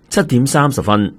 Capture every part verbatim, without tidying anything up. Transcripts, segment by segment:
七點三十分。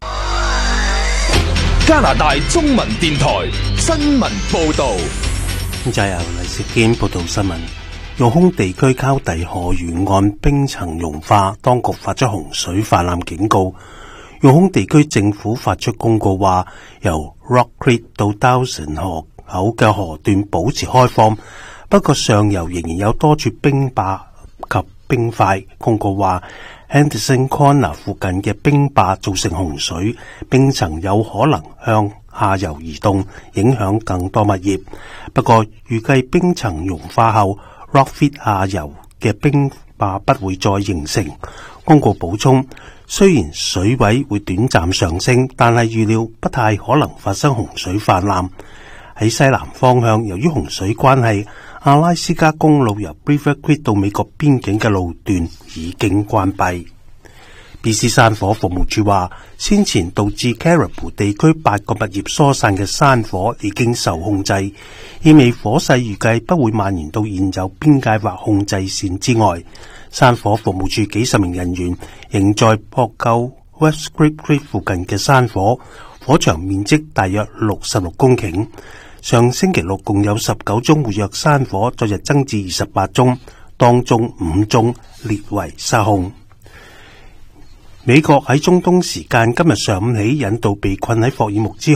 加拿大中文電台新聞報道。 就由黎世堅報道新聞。用空地區靠地河沿岸冰層融化，當局發出洪水泛濫警告。用空地區政府發出公告話，由 Rock Creek 到 Dawson 河口嘅河段保持開放，不過上游仍然有多處冰壩及冰塊。公告話 Henderson Corner 附近嘅冰壩造成洪水，冰層有可能向下游移動，影響更多物業。不過預計冰層融化後 Rockford 下游嘅冰壩不會再形成。公告補充，雖然水位會短暫上升，但係預料不太可能發生洪水泛濫。喺西南方向，由於洪水關係，阿拉斯加公路由 Beaver Creek 到美國邊境嘅路段已經關閉。B C 山火服務處話，先前導致 Caribou 地區八個物業疏散嘅山火已經受控制，意味火勢預計不會蔓延到現有邊界或控制線之外。山火服務處幾十名人員仍在撲救 West Creek Creek 附近嘅山火，火場面積大約六十六公頃。上星期六共有十九宗活躍山火，昨日增至二十八宗，當中五宗列為失控。美國喺中東時間今日上午起引導被困喺霍爾木茲